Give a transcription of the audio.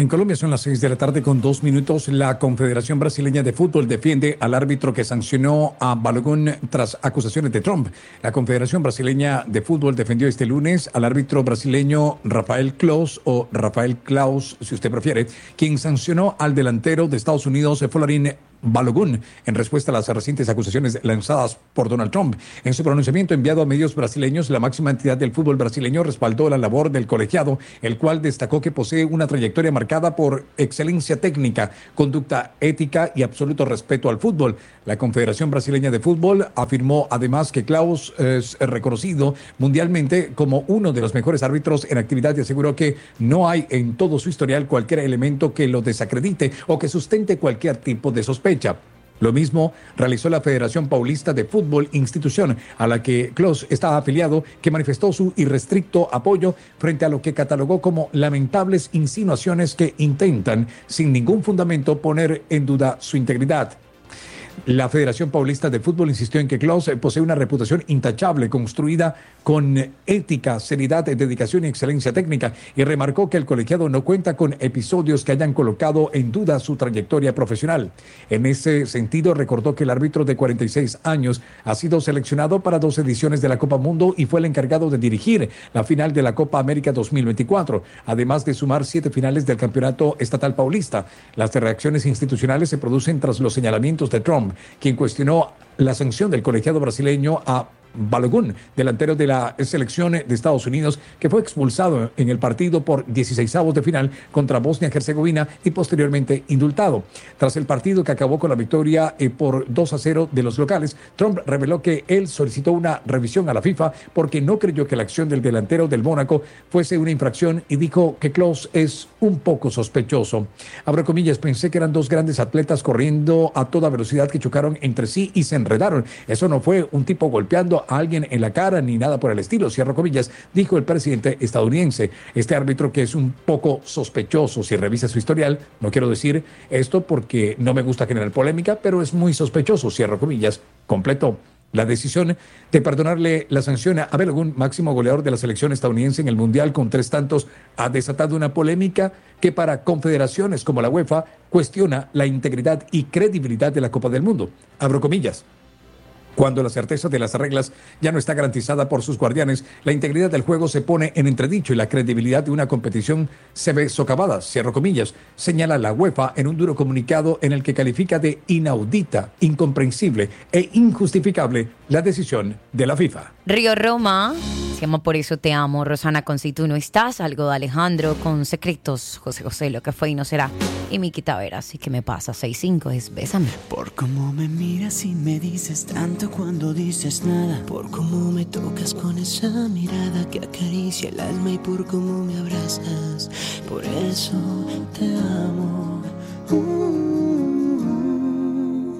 En Colombia son las 6 de la tarde con 2 minutos. La Confederación Brasileña de Fútbol defiende al árbitro que sancionó a Balogun tras acusaciones de Trump. La Confederación Brasileña de Fútbol defendió este lunes al árbitro brasileño Rafael Claus, o Rafael Claus, si usted prefiere, quien sancionó al delantero de Estados Unidos, Folarin Balogun, en respuesta a las recientes acusaciones lanzadas por Donald Trump. En su pronunciamiento enviado a medios brasileños, la máxima entidad del fútbol brasileño respaldó la labor del colegiado, el cual destacó que posee una trayectoria marcada por excelencia técnica, conducta ética y absoluto respeto al fútbol. La Confederación Brasileña de Fútbol afirmó además que Claus es reconocido mundialmente como uno de los mejores árbitros en actividad y aseguró que no hay en todo su historial cualquier elemento que lo desacredite o que sustente cualquier tipo de sospecha. Lo mismo realizó la Federación Paulista de Fútbol, institución a la que Claus está afiliado, que manifestó su irrestricto apoyo frente a lo que catalogó como lamentables insinuaciones que intentan, sin ningún fundamento, poner en duda su integridad. La Federación Paulista de Fútbol insistió en que Claus posee una reputación intachable, construida con ética, seriedad, dedicación y excelencia técnica, y remarcó que el colegiado no cuenta con episodios que hayan colocado en duda su trayectoria profesional. En ese sentido, recordó que el árbitro de 46 años ha sido seleccionado para 2 ediciones de la Copa Mundo y fue el encargado de dirigir la final de la Copa América 2024, además de sumar 7 finales del Campeonato Estatal Paulista. Las reacciones institucionales se producen tras los señalamientos de Trump, quien cuestionó la sanción del colegiado brasileño a Balogun, delantero de la selección de Estados Unidos, que fue expulsado en el partido por 16avos de final contra Bosnia-Herzegovina y posteriormente indultado. Tras el partido que acabó con la victoria por 2-0 de los locales, Trump reveló que él solicitó una revisión a la FIFA porque no creyó que la acción del delantero del Mónaco fuese una infracción y dijo que Claus es un poco sospechoso. Abro comillas, pensé que eran 2 grandes atletas corriendo a toda velocidad que chocaron entre sí y se enredaron. Eso no fue un tipo golpeando a alguien en la cara ni nada por el estilo, cierro comillas, dijo el presidente estadounidense. Este árbitro, que es un poco sospechoso si revisa su historial, no quiero decir esto porque no me gusta generar polémica, pero es muy sospechoso, cierro comillas, completó. La decisión de perdonarle la sanción a Balogun, máximo goleador de la selección estadounidense en el Mundial con 3 tantos, ha desatado una polémica que para confederaciones como la UEFA cuestiona la integridad y credibilidad de la Copa del Mundo. Abro comillas. Cuando la certeza de las reglas ya no está garantizada por sus guardianes, la integridad del juego se pone en entredicho y la credibilidad de una competición se ve socavada, cierro comillas, señala la UEFA en un duro comunicado en el que califica de inaudita, incomprensible e injustificable la decisión de la FIFA. Río Roma, se llama Por eso te amo. Rosana con Si tú no estás, algo de Alejandro con Secretos, José José, Lo que fue y no será, y Miki Taveras, y que me pasa 6-5 es Bésame. Por cómo me miras y me dices tanto cuando dices nada, por cómo me tocas con esa mirada que acaricia el alma y por cómo me abrazas, por eso te amo.